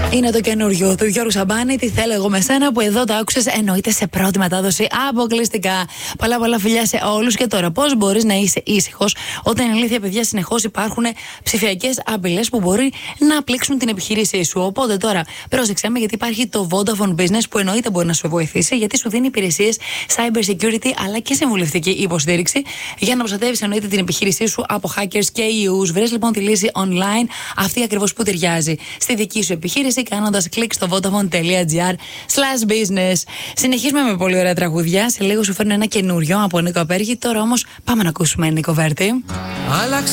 Είναι το καινούριο του Γιώργου Σαμπάνη. Τι θέλω εγώ με σένα, που εδώ το άκουσες, εννοείται σε πρώτη μετάδοση αποκλειστικά. Πολλά φιλιά σε όλους. Και τώρα, πώς μπορείς να είσαι ήσυχος όταν, αλήθεια, παιδιά, συνεχώς υπάρχουν ψηφιακές απειλές που μπορεί να πλήξουν την επιχείρησή σου? Οπότε τώρα, πρόσεξε με, γιατί υπάρχει το Vodafone Business που εννοείται μπορεί να σου βοηθήσει, γιατί σου δίνει υπηρεσίες cyber security αλλά και συμβουλευτική υποστήριξη για να προστατεύεις, εννοείται, την επιχείρησή σου από hackers και ιούς. Βρες λοιπόν τη λύση online, αυτή ακριβώς που ταιριάζει στη δική σου επιχείρηση, κάνοντας κλικ στο vodafone.gr/business. Συνεχίζουμε με πολύ ωραία τραγούδια. Σε λίγο σου φέρνω ένα καινούριο από Νίκο Απέργη. Τώρα όμως πάμε να ακούσουμε Νίκο Βέρτη.